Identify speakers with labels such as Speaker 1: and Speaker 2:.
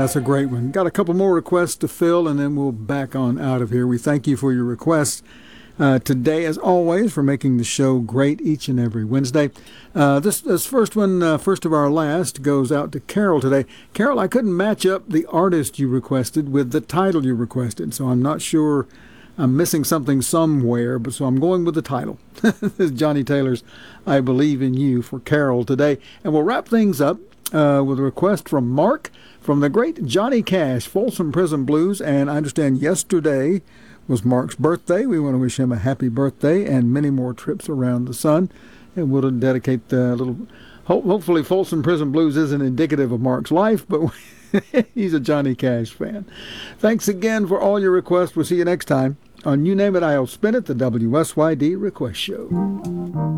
Speaker 1: that's a great one. Got a couple more requests to fill, and then we'll back on out of here. We thank you for your requests today, as always, for making the show great each and every Wednesday. This first one, first of our last, goes out to Carol today. Carol, I couldn't match up the artist you requested with the title you requested, so I'm not sure. I'm missing something somewhere, but so I'm going with the title. This is Johnny Taylor's I Believe in You for Carol today. And we'll wrap things up with a request from Mark from the great Johnny Cash, Folsom Prison Blues. And I understand yesterday was Mark's birthday. We want to wish him a happy birthday and many more trips around the sun. And we'll dedicate the little... Hopefully Folsom Prison Blues isn't indicative of Mark's life, but he's a Johnny Cash fan. Thanks again for all your requests. We'll see you next time on You Name It, I'll Spin It, the WSYD Request Show.